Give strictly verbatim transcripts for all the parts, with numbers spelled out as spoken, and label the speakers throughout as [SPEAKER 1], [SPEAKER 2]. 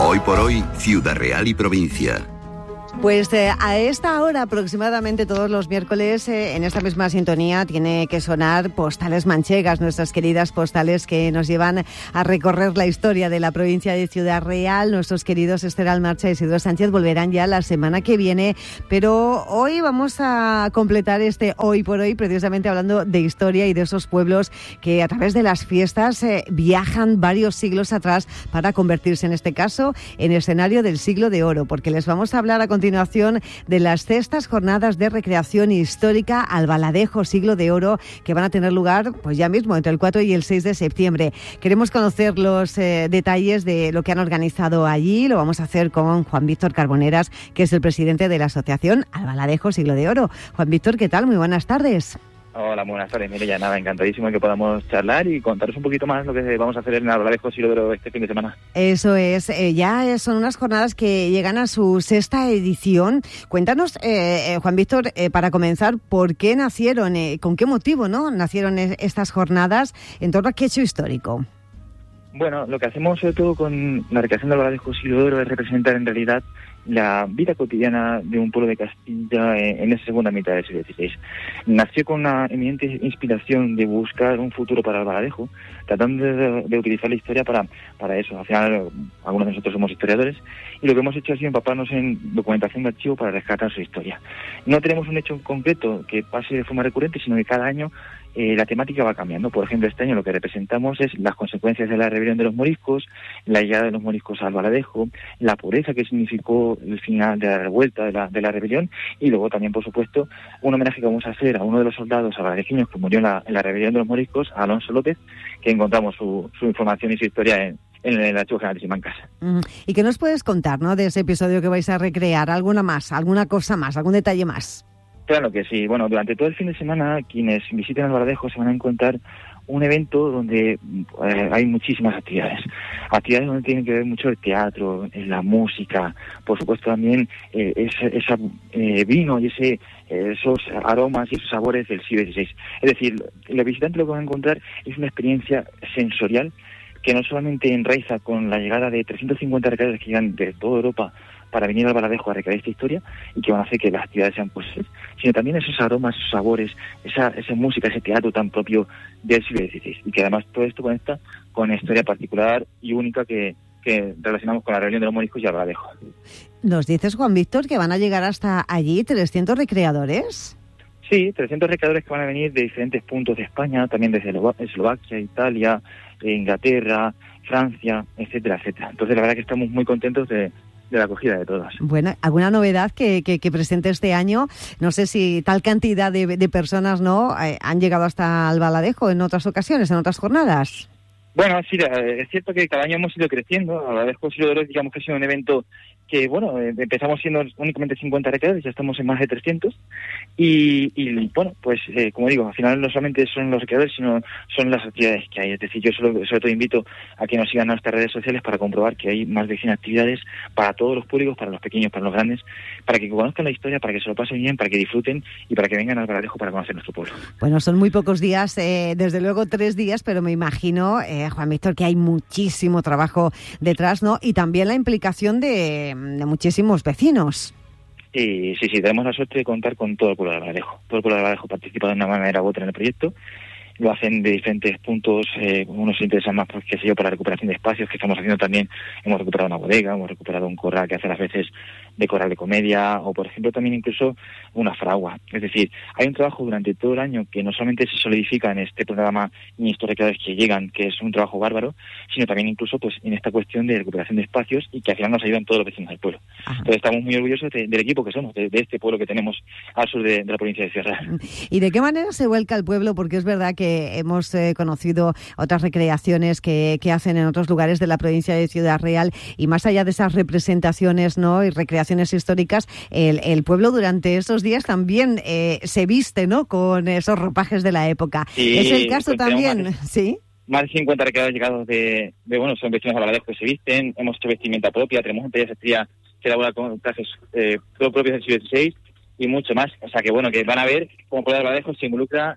[SPEAKER 1] Hoy por hoy, Ciudad Real y provincia.
[SPEAKER 2] Pues eh, a esta hora aproximadamente todos los miércoles eh, en esta misma sintonía tiene que sonar Postales Manchegas, nuestras queridas postales que nos llevan a recorrer la historia de la provincia de Ciudad Real. Nuestros queridos Esther Almarcha y Isidro Sánchez volverán ya la semana que viene, pero hoy vamos a completar este Hoy por Hoy precisamente hablando de historia y de esos pueblos que a través de las fiestas eh, viajan varios siglos atrás para convertirse en este caso en escenario del siglo de oro, porque les vamos a hablar a continuación de las sextas jornadas de recreación histórica Albaladejo Siglo de Oro que van a tener lugar pues ya mismo entre el cuatro y el seis de septiembre. Queremos conocer los eh, detalles de lo que han organizado allí. Lo vamos a hacer con Juan Víctor Carboneras, que es el presidente de la asociación Albaladejo Siglo de Oro. Juan Víctor, ¿qué tal? Muy buenas tardes.
[SPEAKER 3] Hola, buenas tardes, Mireia. Nada, encantadísimo de que podamos charlar y contaros un poquito más lo que vamos a hacer en Albaladejo Siglo de Oro este fin de semana.
[SPEAKER 2] Eso es, eh, ya son unas jornadas que llegan a su sexta edición. Cuéntanos, eh, eh, Juan Víctor, eh, para comenzar, ¿por qué nacieron, eh, con qué motivo no nacieron eh, estas jornadas, en torno a qué hecho histórico?
[SPEAKER 3] Bueno, lo que hacemos sobre todo con la recreación del Albaladejo Siglo de Oro es representar en realidad la vida cotidiana de un pueblo de Castilla en esa segunda mitad del siglo dieciséis. Nació con una eminente inspiración de buscar un futuro para Albaladejo, tratando de, de utilizar la historia para, para eso. Al final, algunos de nosotros somos historiadores y lo que hemos hecho ha sido empaparnos en documentación de archivo para rescatar su historia. No tenemos un hecho en concreto que pase de forma recurrente, sino que cada año Eh, la temática va cambiando. Por ejemplo, este año lo que representamos es las consecuencias de la rebelión de los moriscos, la llegada de los moriscos a Albaladejo, la pobreza que significó el final de la revuelta, de la, de la rebelión, y luego también, por supuesto, un homenaje que vamos a hacer a uno de los soldados albaladejinos que murió en la, en la rebelión de los moriscos, a Alonso López, que encontramos su, su información y su historia en, en el Archivo General de Simancas.
[SPEAKER 2] Mm. ¿Y qué nos puedes contar, no, de ese episodio que vais a recrear? ¿Alguna más, alguna cosa más, algún detalle más?
[SPEAKER 3] Claro que sí. Bueno, durante todo el fin de semana, quienes visiten Albaladejo se van a encontrar un evento donde eh, hay muchísimas actividades. Actividades donde tienen que ver mucho el teatro, la música, por supuesto también eh, ese, ese eh, vino y ese eh, esos aromas y esos sabores del siglo dieciséis. Es decir, el visitante lo que va a encontrar es una experiencia sensorial que no solamente enraiza con la llegada de trescientos cincuenta recreadores que llegan de toda Europa para venir al Albaladejo a recrear esta historia y que van a hacer que las actividades sean posibles, sino también esos aromas, esos sabores, esa, esa música, ese teatro tan propio del siglo dieciséis, y que además todo esto conecta con una historia particular y única que, que relacionamos con la rebelión de los moriscos y Albaladejo.
[SPEAKER 2] ¿Nos dices, Juan Víctor, que van a llegar hasta allí trescientos recreadores?
[SPEAKER 3] Sí, trescientos recreadores que van a venir de diferentes puntos de España, también desde Eslovaquia, Italia, Inglaterra, Francia, etcétera, etcétera. Entonces la verdad que estamos muy contentos de de la acogida de todas.
[SPEAKER 2] Bueno, ¿alguna novedad que, que, que presente este año? No sé si tal cantidad de, de personas no eh, han llegado hasta Albaladejo en otras ocasiones, en otras jornadas.
[SPEAKER 3] Bueno, sí, es cierto que cada año hemos ido creciendo. Albaladejo Siglo de Oro, digamos que ha sido un evento que, bueno, empezamos siendo únicamente cincuenta recreadores, ya estamos en más de trescientos. Y, y bueno, pues eh, como digo, al final no solamente son los recreadores, sino son las actividades que hay. Es decir, yo solo, sobre todo invito a que nos sigan en nuestras redes sociales para comprobar que hay más de cien actividades para todos los públicos, para los pequeños, para los grandes, para que conozcan la historia, para que se lo pasen bien, para que disfruten y para que vengan al Albaladejo para conocer nuestro pueblo.
[SPEAKER 2] Bueno, son muy pocos días, eh, desde luego tres días, pero me imagino, eh, Juan Víctor, que hay muchísimo trabajo detrás, ¿no? Y también la implicación de, de muchísimos vecinos.
[SPEAKER 3] Y sí, sí, tenemos la suerte de contar con todo el pueblo de Albaladejo. Todo el pueblo de Albaladejo participa de una manera u otra en el proyecto. Lo hacen de diferentes puntos, eh, unos se interesan más, pues, qué sé yo, por la recuperación de espacios que estamos haciendo también. Hemos recuperado una bodega, hemos recuperado un corral que hace las veces de corral de comedia, o por ejemplo también incluso una fragua. Es decir, hay un trabajo durante todo el año que no solamente se solidifica en este programa y estos recreadores que llegan, que es un trabajo bárbaro, sino también incluso pues en esta cuestión de recuperación de espacios y que al final nos ayudan todos los vecinos del pueblo. Ajá. Entonces estamos muy orgullosos de, del equipo que somos, de, de este pueblo que tenemos al sur de, de la provincia de Ciudad Real.
[SPEAKER 2] ¿Y de qué manera se vuelca el pueblo? Porque es verdad que hemos eh, conocido otras recreaciones que, que hacen en otros lugares de la provincia de Ciudad Real, y más allá de esas representaciones, ¿no?, y recreaciones históricas, el, el pueblo durante esos días también eh, se viste, ¿no?, con esos ropajes de la época. Sí, ¿es el caso pues también? Más, ¿sí?
[SPEAKER 3] Más de cincuenta recreadores llegados de, de, bueno, son vecinos de Albaladejo que se visten, hemos hecho vestimenta propia, tenemos un taller de sastrería que elabora con trajes eh, propios del siglo dieciséis y mucho más. O sea que bueno, que van a ver cómo por Albaladejo se involucra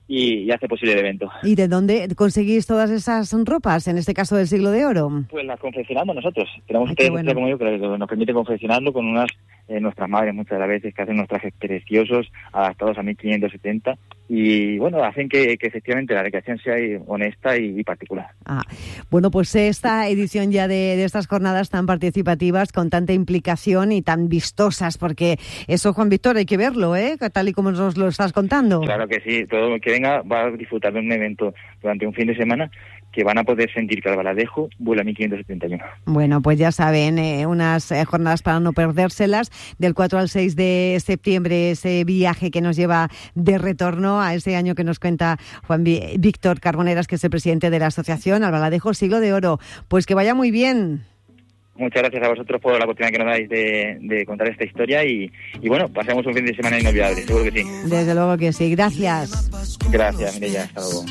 [SPEAKER 3] y, y hace posible el evento.
[SPEAKER 2] ¿Y de dónde conseguís todas esas ropas, en este caso del Siglo de Oro?
[SPEAKER 3] Pues las confeccionamos nosotros. Tenemos
[SPEAKER 2] Ay,
[SPEAKER 3] ustedes,
[SPEAKER 2] bueno.
[SPEAKER 3] como yo, que nos permite confeccionarlo con unas, eh, nuestras madres muchas de las veces, que hacen unos trajes preciosos, adaptados a mil quinientos setenta, y bueno, hacen que, que efectivamente la recreación sea honesta y, y particular.
[SPEAKER 2] Ah, bueno, pues esta edición ya de, de estas jornadas tan participativas, con tanta implicación y tan vistosas, porque eso, Juan Víctor, hay que verlo, ¿eh? Tal y como nos lo estás contando.
[SPEAKER 3] Claro que sí, todo el que venga va a disfrutar de un evento durante un fin de semana que van a poder sentir que Albaladejo vuela mil quinientos setenta y uno.
[SPEAKER 2] Bueno, pues ya saben, eh, unas eh, jornadas para no perdérselas, del cuatro al seis de septiembre, ese viaje que nos lleva de retorno a ese año que nos cuenta Juan Vi- Víctor Carboneras, que es el presidente de la asociación Albaladejo Siglo de Oro. Pues que vaya muy bien.
[SPEAKER 3] Muchas gracias a vosotros por la oportunidad que nos dais de, de contar esta historia y, y bueno, pasemos un fin de semana inolvidable, seguro que sí.
[SPEAKER 2] Desde luego que sí, gracias.
[SPEAKER 3] Gracias, Mireia, hasta luego.